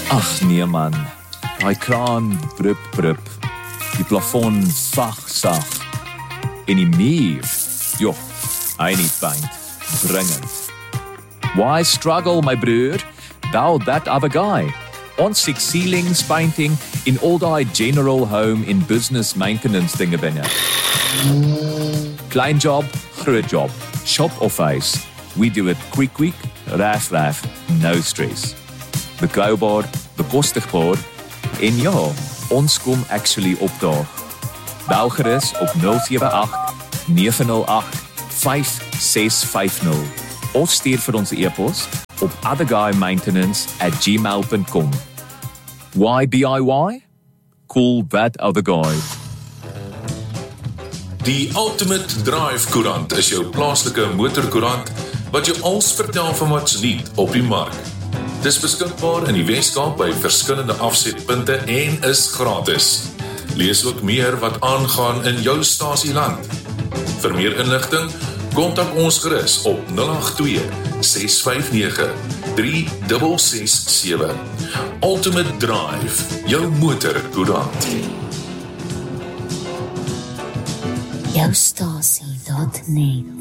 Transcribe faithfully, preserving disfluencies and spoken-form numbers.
Ag nee man, daai kraan brup brup, die plafon sag sag, en die muur, joh, hy nie paint, dringend. Why struggle, my broer? Thou that other guy. Ons six ceilings painting in all die general home in business maintenance dinge binne. Klein job, groot job, shop of face. We do it quick quick, raf raf, no stress. Betrouwbaar, bekostigbaar, en ja, ons kom actually opdaag. Bel gerus op nul sewe agt nege nul agt vyf ses vyf nul of stuur vir ons e-pos op otherguymaintenance at gmail dot com. Why D I Y? Cool that other guy. Die Ultimate Drive Koerant is jou plaaslike motorkoerant wat jou alles vertel van wat's nuut op die mark. Dis beskikbaar in die Weskaap by verskillende afsetpunte en is gratis. Lees ook meer wat aangaan in jou stasieland. Vir meer inligting, kontak ons gerus op nul agt twee ses vyf nege drie ses ses sewe. Ultimate Drive, jou motorkoerant. Jou stasie dot net